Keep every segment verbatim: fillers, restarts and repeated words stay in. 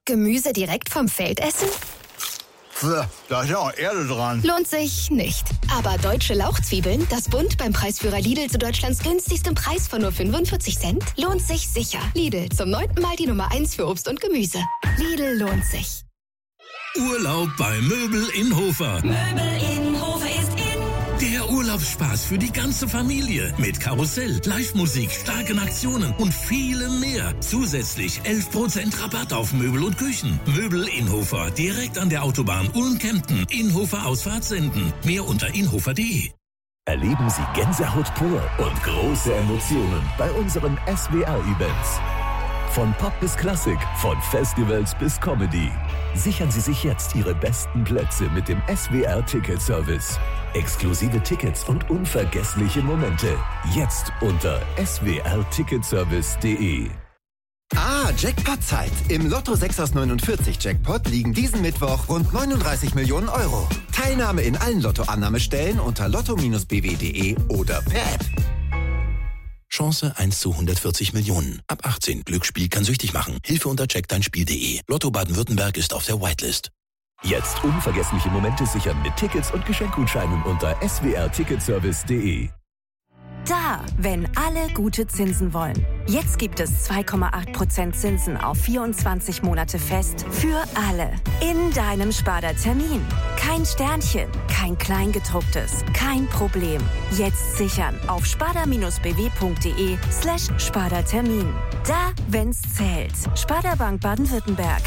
Gemüse direkt vom Feld essen? Da ist ja auch Erde dran. Lohnt sich nicht. Aber deutsche Lauchzwiebeln, das Bund beim Preisführer Lidl zu Deutschlands günstigstem Preis von nur fünfundvierzig Cent, lohnt sich sicher. Lidl, zum neunten Mal die Nummer eins für Obst und Gemüse. Lidl lohnt sich. Urlaub bei Möbel in Hofer. Möbel in Hofer ist in. Der Urlaubsspaß für die ganze Familie. Mit Karussell, Live-Musik, starken Aktionen und vielem mehr. Zusätzlich elf Prozent Rabatt auf Möbel und Küchen. Möbel in Hofer, direkt an der Autobahn Ulm-Kempten. Inhofer Ausfahrt senden. Mehr unter inhofer punkt de. Erleben Sie Gänsehaut pur und große Emotionen bei unseren S W R-Events. Von Pop bis Klassik, von Festivals bis Comedy. Sichern Sie sich jetzt Ihre besten Plätze mit dem S W R-Ticket-Service. Exklusive Tickets und unvergessliche Momente. Jetzt unter s w r ticketservice punkt de. Ah, Jackpot-Zeit. Im Lotto sechs aus neunundvierzig Jackpot liegen diesen Mittwoch rund neununddreißig Millionen Euro. Teilnahme in allen Lottoannahmestellen unter lotto Bindestrich b w punkt de oder per App. Chance eins zu hundertvierzig Millionen. Ab achtzehn. Glücksspiel kann süchtig machen. Hilfe unter check dein spiel punkt de. Lotto Baden-Württemberg ist auf der Whitelist. Jetzt unvergessliche Momente sichern mit Tickets und Geschenkgutscheinen unter s w r ticketservice punkt de. Da, wenn alle gute Zinsen wollen. Jetzt gibt es zwei Komma acht Prozent Zinsen auf vierundzwanzig Monate fest für alle. In deinem Sparda-Termin. Kein Sternchen, kein Kleingedrucktes, kein Problem. Jetzt sichern auf sparda-bw punkt de slash Sparda-Termin. Da, wenn's zählt. Sparda Bank Baden-Württemberg.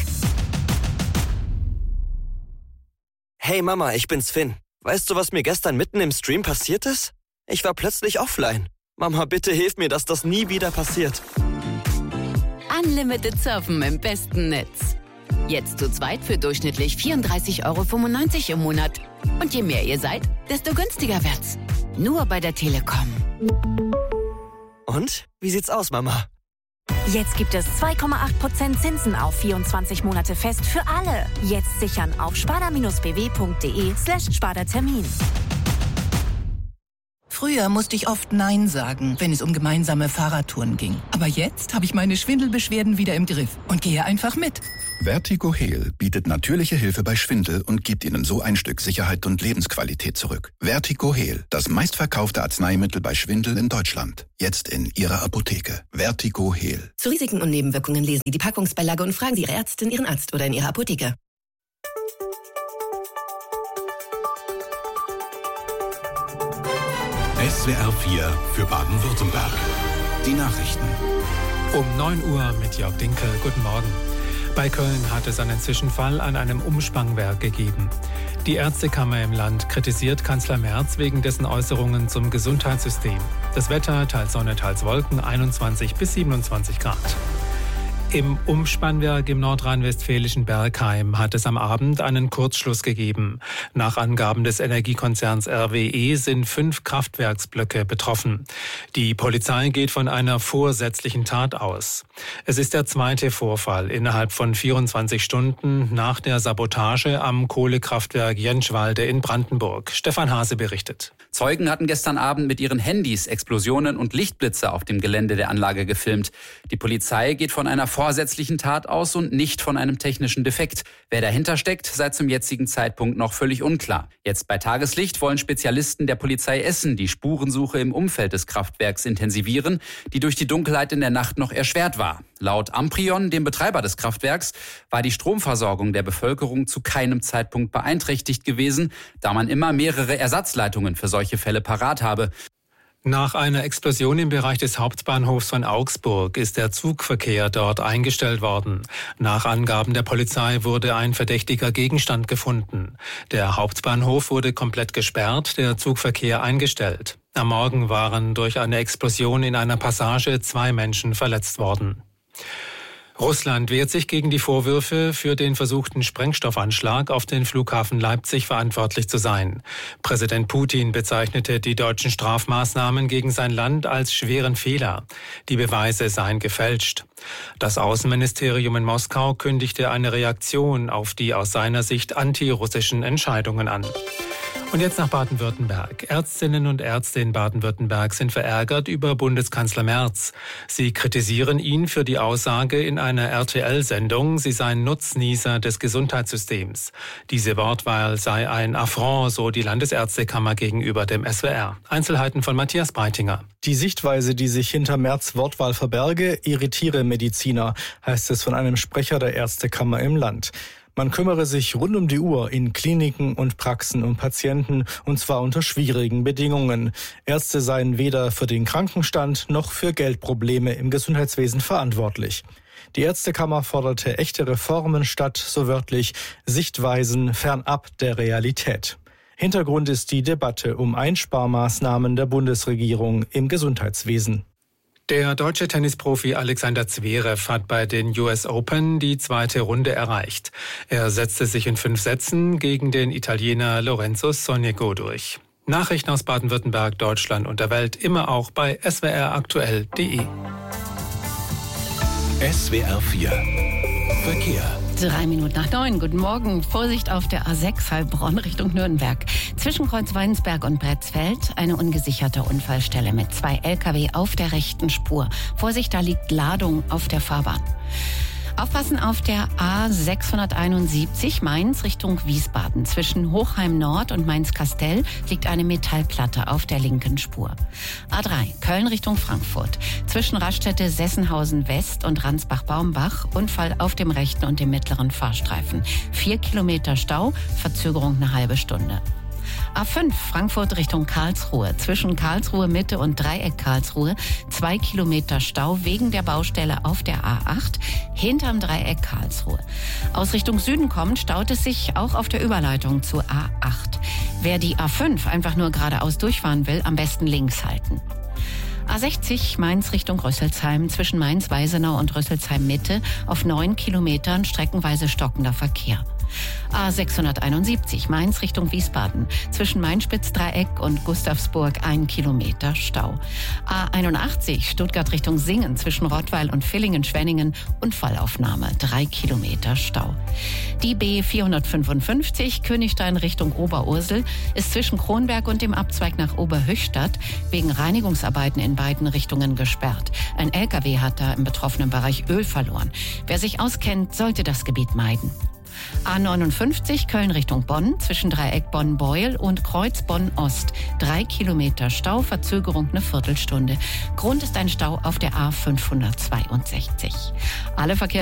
Hey Mama, ich bin's Finn. Weißt du, was mir gestern mitten im Stream passiert ist? Ich war plötzlich offline. Mama, bitte hilf mir, dass das nie wieder passiert. Unlimited Surfen im besten Netz. Jetzt zu zweit für durchschnittlich vierunddreißig Euro fünfundneunzig im Monat. Und je mehr ihr seid, desto günstiger wird's. Nur bei der Telekom. Und? Wie sieht's aus, Mama? Jetzt gibt es zwei Komma acht Prozent Zinsen auf vierundzwanzig Monate fest für alle. Jetzt sichern auf sparda-bw punkt de slash Sparda-Termin. Früher musste ich oft Nein sagen, wenn es um gemeinsame Fahrradtouren ging. Aber jetzt habe ich meine Schwindelbeschwerden wieder im Griff und gehe einfach mit. Vertigo Heal bietet natürliche Hilfe bei Schwindel und gibt Ihnen so ein Stück Sicherheit und Lebensqualität zurück. Vertigo Heal, das meistverkaufte Arzneimittel bei Schwindel in Deutschland. Jetzt in Ihrer Apotheke. Vertigo Heal. Zu Risiken und Nebenwirkungen lesen Sie die Packungsbeilage und fragen Sie Ihre Ärztin, Ihren Arzt oder in Ihrer Apotheke. S W R vier für Baden-Württemberg. Die Nachrichten. Um neun Uhr mit Jörg Dinkel. Guten Morgen. Bei Köln hat es einen Zwischenfall an einem Umspannwerk gegeben. Die Ärztekammer im Land kritisiert Kanzler Merz wegen dessen Äußerungen zum Gesundheitssystem. Das Wetter, teils Sonne, teils Wolken, einundzwanzig bis siebenundzwanzig Grad. Im Umspannwerk im nordrhein-westfälischen Bergheim hat es am Abend einen Kurzschluss gegeben. Nach Angaben des Energiekonzerns R W E sind fünf Kraftwerksblöcke betroffen. Die Polizei geht von einer vorsätzlichen Tat aus. Es ist der zweite Vorfall innerhalb von vierundzwanzig Stunden nach der Sabotage am Kohlekraftwerk Jentschwalde in Brandenburg. Stefan Hase berichtet. Zeugen hatten gestern Abend mit ihren Handys Explosionen und Lichtblitze auf dem Gelände der Anlage gefilmt. Die Polizei geht von einer vorsätzlichen Tat aus und nicht von einem technischen Defekt. Wer dahinter steckt, sei zum jetzigen Zeitpunkt noch völlig unklar. Jetzt bei Tageslicht wollen Spezialisten der Polizei Essen die Spurensuche im Umfeld des Kraftwerks intensivieren, die durch die Dunkelheit in der Nacht noch erschwert war. Laut Amprion, dem Betreiber des Kraftwerks, war die Stromversorgung der Bevölkerung zu keinem Zeitpunkt beeinträchtigt gewesen, da man immer mehrere Ersatzleitungen für solche Fälle parat habe. Nach einer Explosion im Bereich des Hauptbahnhofs von Augsburg ist der Zugverkehr dort eingestellt worden. Nach Angaben der Polizei wurde ein verdächtiger Gegenstand gefunden. Der Hauptbahnhof wurde komplett gesperrt, der Zugverkehr eingestellt. Am Morgen waren durch eine Explosion in einer Passage zwei Menschen verletzt worden. Russland wehrt sich gegen die Vorwürfe, für den versuchten Sprengstoffanschlag auf den Flughafen Leipzig verantwortlich zu sein. Präsident Putin bezeichnete die deutschen Strafmaßnahmen gegen sein Land als schweren Fehler. Die Beweise seien gefälscht. Das Außenministerium in Moskau kündigte eine Reaktion auf die aus seiner Sicht antirussischen Entscheidungen an. Und jetzt nach Baden-Württemberg. Ärztinnen und Ärzte in Baden-Württemberg sind verärgert über Bundeskanzler Merz. Sie kritisieren ihn für die Aussage in einer R T L-Sendung, sie seien Nutznießer des Gesundheitssystems. Diese Wortwahl sei ein Affront, so die Landesärztekammer gegenüber dem S W R. Einzelheiten von Matthias Breitinger. Die Sichtweise, die sich hinter Merz' Wortwahl verberge, irritiere Mediziner, heißt es von einem Sprecher der Ärztekammer im Land. Man kümmere sich rund um die Uhr in Kliniken und Praxen um Patienten, und zwar unter schwierigen Bedingungen. Ärzte seien weder für den Krankenstand noch für Geldprobleme im Gesundheitswesen verantwortlich. Die Ärztekammer forderte echte Reformen statt, so wörtlich, Sichtweisen fernab der Realität. Hintergrund ist die Debatte um Einsparmaßnahmen der Bundesregierung im Gesundheitswesen. Der deutsche Tennisprofi Alexander Zverev hat bei den U S Open die zweite Runde erreicht. Er setzte sich in fünf Sätzen gegen den Italiener Lorenzo Sonego durch. Nachrichten aus Baden-Württemberg, Deutschland und der Welt immer auch bei s w r aktuell punkt d e. S W R vier Verkehr. Drei Minuten nach neun. Guten Morgen. Vorsicht auf der A sechs Heilbronn Richtung Nürnberg. Zwischen Kreuz Weinsberg und Bretzfeld eine ungesicherte Unfallstelle mit zwei L K W auf der rechten Spur. Vorsicht, da liegt Ladung auf der Fahrbahn. Aufpassen auf der A sechshunderteinundsiebzig Mainz Richtung Wiesbaden. Zwischen Hochheim Nord und Mainz-Kastell liegt eine Metallplatte auf der linken Spur. A drei Köln Richtung Frankfurt. Zwischen Raststätte Sessenhausen West und Ransbach-Baumbach Unfall auf dem rechten und dem mittleren Fahrstreifen. Vier Kilometer Stau, Verzögerung eine halbe Stunde. A fünf Frankfurt Richtung Karlsruhe. Zwischen Karlsruhe Mitte und Dreieck Karlsruhe zwei Kilometer Stau wegen der Baustelle auf der A acht hinterm Dreieck Karlsruhe. Aus Richtung Süden kommend staut es sich auch auf der Überleitung zur A acht. Wer die A fünf einfach nur geradeaus durchfahren will, am besten links halten. A sechzig Mainz Richtung Rüsselsheim. Zwischen Mainz-Weisenau und Rüsselsheim Mitte auf neun Kilometern streckenweise stockender Verkehr. A sechshunderteinundsiebzig Mainz Richtung Wiesbaden. Zwischen Mainspitz-Dreieck und Gustavsburg ein Kilometer Stau. A einundachtzig Stuttgart Richtung Singen. Zwischen Rottweil und Villingen-Schwenningen Unfallaufnahme. Drei Kilometer Stau. Die B vierhundertfünfundfünfzig Königstein Richtung Oberursel ist zwischen Kronberg und dem Abzweig nach Oberhöchstadt wegen Reinigungsarbeiten in beiden Richtungen gesperrt. Ein L K W hat da im betroffenen Bereich Öl verloren. Wer sich auskennt, sollte das Gebiet meiden. A neunundfünfzig Köln Richtung Bonn, zwischen Dreieck Bonn-Beuel und Kreuz Bonn-Ost. Drei Kilometer Stau, Verzögerung eine Viertelstunde. Grund ist ein Stau auf der A fünfhundertzweiundsechzig. Alle Verkehrs